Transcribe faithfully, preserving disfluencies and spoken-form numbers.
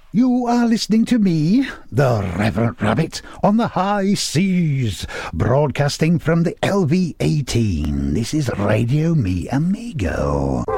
You are listening to me, the Reverend Rabbit, on the high seas, broadcasting from the L V eighteen. This is Radio Me Amigo.